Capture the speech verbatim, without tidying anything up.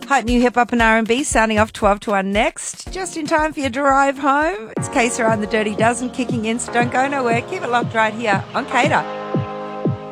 Hot new hip hop and R and B sounding off twelve to one next. Just in time for your drive home. It's Kesa on the Dirty Dozen kicking in, so don't go nowhere. Keep it locked right here on Cater.